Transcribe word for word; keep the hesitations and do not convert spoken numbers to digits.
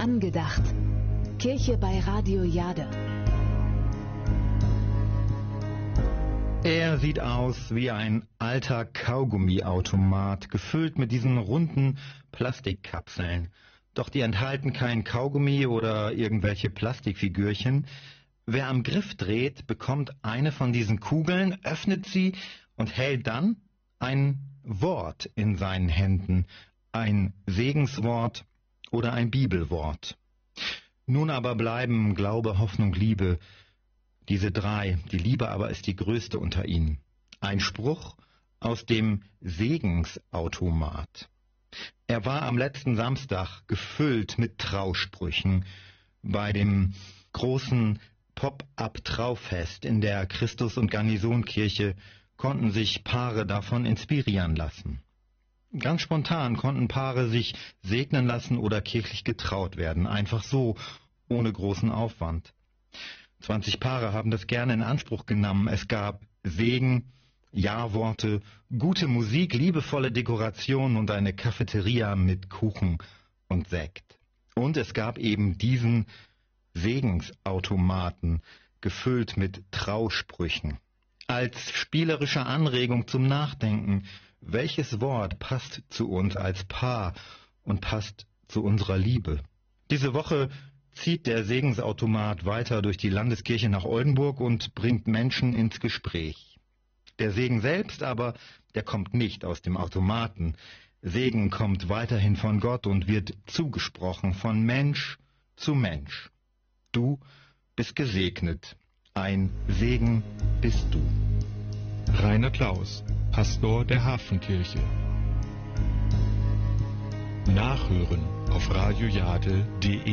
Angedacht. Kirche bei Radio Jade. Er sieht aus wie ein alter Kaugummiautomat, gefüllt mit diesen runden Plastikkapseln. Doch die enthalten kein Kaugummi oder irgendwelche Plastikfigürchen. Wer am Griff dreht, bekommt eine von diesen Kugeln, öffnet sie und hält dann ein Wort in seinen Händen, ein Segenswort oder ein Bibelwort. Nun aber bleiben Glaube, Hoffnung, Liebe, diese drei, die Liebe aber ist die größte unter ihnen. Ein Spruch aus dem Segensautomat. Er war am letzten Samstag gefüllt mit Trausprüchen bei dem großen Pop-up-Traufest in der Christus- und Garnisonkirche konnten sich Paare davon inspirieren lassen. Ganz spontan konnten Paare sich segnen lassen oder kirchlich getraut werden, einfach so, ohne großen Aufwand. zwanzig Paare haben das gerne in Anspruch genommen. Es gab Segen, Ja-Worte, gute Musik, liebevolle Dekoration und eine Cafeteria mit Kuchen und Sekt. Und es gab eben diesen Segensautomaten, gefüllt mit Trausprüchen. Als spielerische Anregung zum Nachdenken, welches Wort passt zu uns als Paar und passt zu unserer Liebe? Diese Woche zieht der Segensautomat weiter durch die Landeskirche nach Oldenburg und bringt Menschen ins Gespräch. Der Segen selbst aber, der kommt nicht aus dem Automaten. Segen kommt weiterhin von Gott und wird zugesprochen von Mensch zu Mensch. Du bist gesegnet. Ein Segen bist du. Rainer Klaus, Pastor der Hafenkirche. Nachhören auf radiojade punkt de